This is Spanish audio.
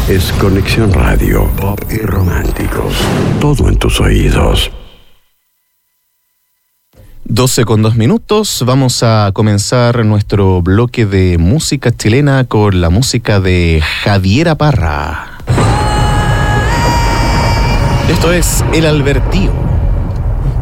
es Conexión Radio, pop y románticos. Todo en tus oídos. 12:02. Vamos a comenzar nuestro bloque de música chilena con la música de Javiera Parra. Esto es El Albertío.